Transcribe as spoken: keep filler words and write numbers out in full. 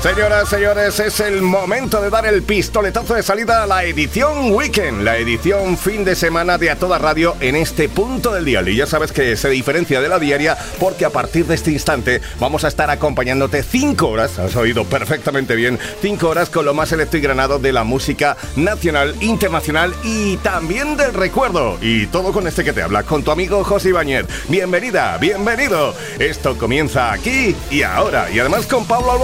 Señoras, señores, es el momento de dar el pistoletazo de salida a la edición Weekend, la edición fin de semana de A Toda Radio en este punto del dial. Y ya sabes que se diferencia de la diaria porque a partir de este instante vamos a estar acompañándote cinco horas, has oído perfectamente bien, cinco horas con lo más selecto y granado de la música nacional, internacional y también del recuerdo. Y todo con este que te habla, con tu amigo José Ibáñez. Bienvenida, bienvenido. Esto comienza aquí y ahora. Y además con Pablo Alborán.